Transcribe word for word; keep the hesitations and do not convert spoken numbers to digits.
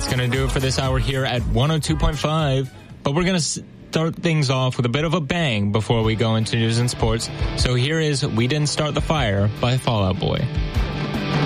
That's going to do it for this hour here at one oh two point five. But we're going to start things off with a bit of a bang before we go into news and sports. So here is We Didn't Start the Fire by Fall Out Boy.